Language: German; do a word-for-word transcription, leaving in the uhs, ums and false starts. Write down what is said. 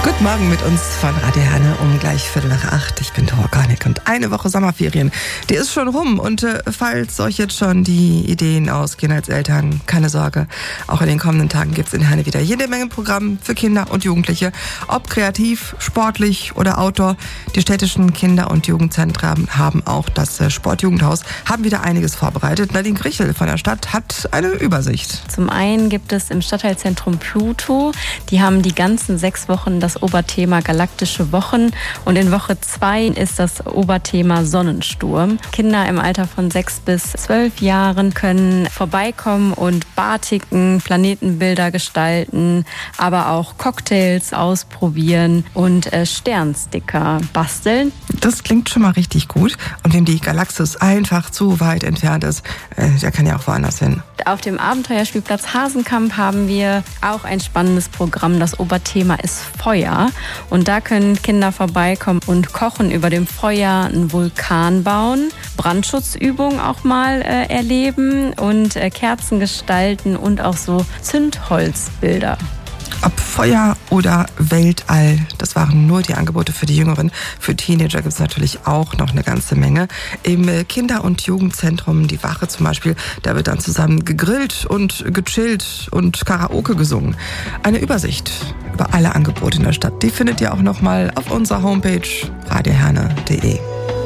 Guten Morgen mit uns von Radio Herne um gleich Viertel nach acht. Ich bin Dora Garnick und eine Woche Sommerferien, die ist schon rum. Und äh, falls euch jetzt schon die Ideen ausgehen als Eltern, keine Sorge. Auch in den kommenden Tagen gibt's in Herne wieder jede Menge Programm für Kinder und Jugendliche. Ob kreativ, sportlich oder Outdoor. Die städtischen Kinder- und Jugendzentren haben auch das äh, Sportjugendhaus, haben wieder einiges vorbereitet. Nadine Grichel von der Stadt hat eine Übersicht. Zum einen gibt es im Stadtteilzentrum Pluto, die haben die ganzen sechs Wochen das Oberthema Galaktische Wochen und in Woche zwei ist das Oberthema Sonnensturm. Kinder im Alter von sechs bis zwölf Jahren können vorbeikommen und Batiken, Planetenbilder gestalten, aber auch Cocktails ausprobieren und äh, Sternsticker basteln. Das klingt schon mal richtig gut. Und wem die Galaxis einfach zu weit entfernt ist, äh, der kann ja auch woanders hin. Auf dem Abenteuerspielplatz Hasenkamp haben wir auch ein spannendes Programm. Das Oberthema ist Feuer. Und da können Kinder vorbeikommen und kochen über dem Feuer, einen Vulkan bauen, Brandschutzübungen auch mal äh, erleben und äh, Kerzen gestalten und auch so Zündholzbilder. Ob Feuer oder Weltall, das waren nur die Angebote für die Jüngeren. Für Teenager gibt es natürlich auch noch eine ganze Menge. Im Kinder- und Jugendzentrum, die Wache zum Beispiel, da wird dann zusammen gegrillt und gechillt und Karaoke gesungen. Eine Übersicht über alle Angebote in der Stadt, die findet ihr auch noch mal auf unserer Homepage radio herne punkt de.